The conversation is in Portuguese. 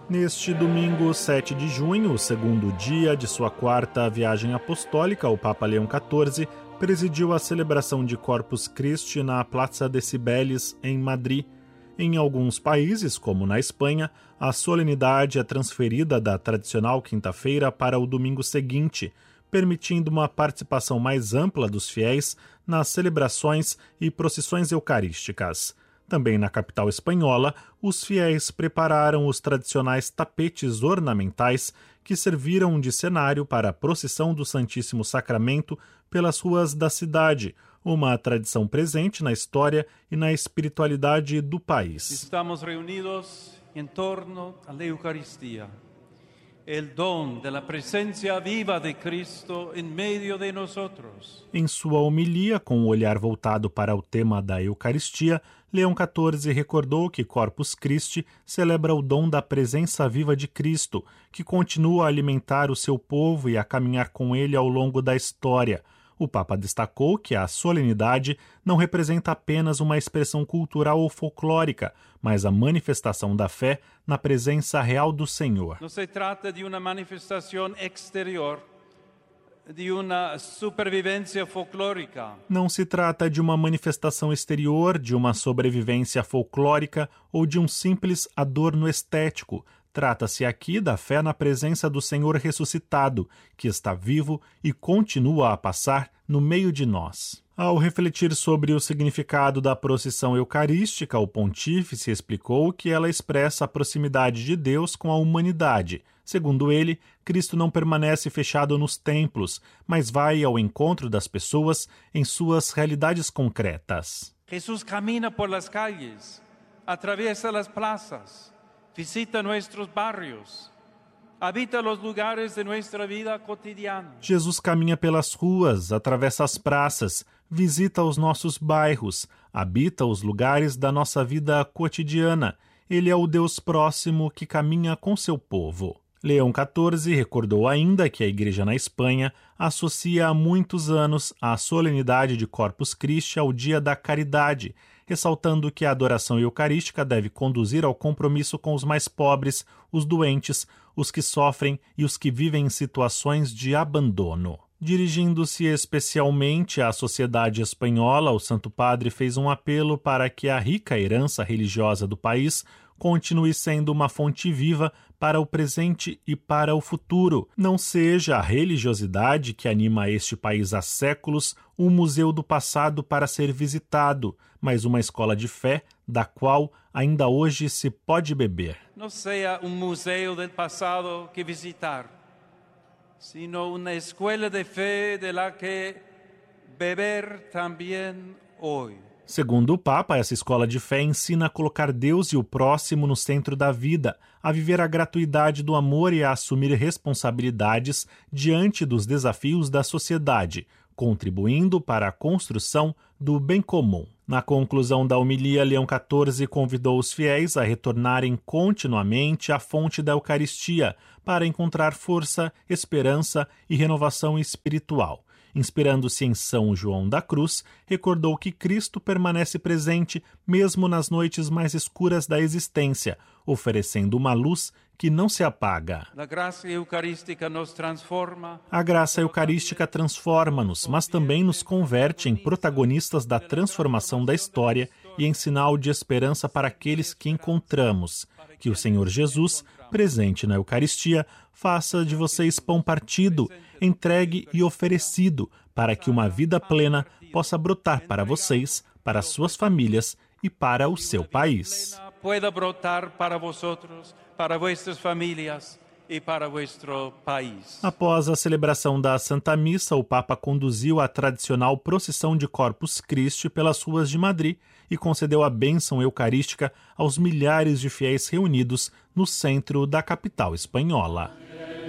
Neste domingo, 7 de junho, o segundo dia de sua quarta viagem apostólica, o Papa Leão XIV presidiu a celebração de Corpus Christi na Plaça de Cibeles, em Madrid. Em alguns países, como na Espanha, a solenidade é transferida da tradicional quinta-feira para o domingo seguinte, permitindo uma participação mais ampla dos fiéis nas celebrações e procissões eucarísticas. Também na capital espanhola, os fiéis prepararam os tradicionais tapetes ornamentais que serviram de cenário para a procissão do Santíssimo Sacramento pelas ruas da cidade, uma tradição presente na história e na espiritualidade do país. Estamos reunidos em torno à Eucaristia, o dom da presença viva de Cristo em meio de nós. Em sua homilia, com o olhar voltado para o tema da Eucaristia, Leão XIV recordou que Corpus Christi celebra o dom da presença viva de Cristo, que continua a alimentar o seu povo e a caminhar com ele ao longo da história. O Papa destacou que a solenidade não representa apenas uma expressão cultural ou folclórica, mas a manifestação da fé na presença real do Senhor. Não se trata de uma manifestação exterior, de uma sobrevivência folclórica. Não se trata de uma manifestação exterior, de uma sobrevivência folclórica ou de um simples adorno estético. Trata-se aqui da fé na presença do Senhor ressuscitado, que está vivo e continua a passar no meio de nós. Ao refletir sobre o significado da procissão eucarística, o pontífice explicou que ela expressa a proximidade de Deus com a humanidade. Segundo ele, Cristo não permanece fechado nos templos, mas vai ao encontro das pessoas em suas realidades concretas. Jesus camina por las calles, atravessa las plazas, visita nuestros barrios, habita los lugares de nuestra vida cotidiana. Jesus caminha pelas ruas, atravessa as praças, visita os nossos bairros, habita os lugares da nossa vida cotidiana. Ele é o Deus próximo que caminha com seu povo. Leão XIV recordou ainda que a Igreja na Espanha associa há muitos anos a solenidade de Corpus Christi ao Dia da Caridade, ressaltando que a adoração eucarística deve conduzir ao compromisso com os mais pobres, os doentes, os que sofrem e os que vivem em situações de abandono. Dirigindo-se especialmente à sociedade espanhola, o Santo Padre fez um apelo para que a rica herança religiosa do país continue sendo uma fonte viva para o presente e para o futuro. Não seja a religiosidade que anima este país há séculos um museu do passado para ser visitado, mas uma escola de fé da qual ainda hoje se pode beber. Não seja um museu do passado que visitar, sino uma escola de fé de la que beber também hoje. Segundo o Papa, essa escola de fé ensina a colocar Deus e o próximo no centro da vida, a viver a gratuidade do amor e a assumir responsabilidades diante dos desafios da sociedade, contribuindo para a construção do bem comum. Na conclusão da homilia, Leão XIV convidou os fiéis a retornarem continuamente à fonte da Eucaristia para encontrar força, esperança e renovação espiritual. Inspirando-se em São João da Cruz, recordou que Cristo permanece presente mesmo nas noites mais escuras da existência, oferecendo uma luz que não se apaga. A graça eucarística nos transforma. A graça eucarística transforma-nos, mas também nos converte em protagonistas da transformação da história e em sinal de esperança para aqueles que encontramos. Que o Senhor Jesus, presente na Eucaristia, faça de vocês pão partido, entregue e oferecido, para que uma vida plena possa brotar para vocês, para suas famílias e para o seu país. Pueda brotar para vosotros, para vuestras famílias e para vuestro país. Após a celebração da Santa Missa, o Papa conduziu a tradicional procissão de Corpus Christi pelas ruas de Madrid e concedeu a bênção eucarística aos milhares de fiéis reunidos no centro da capital espanhola.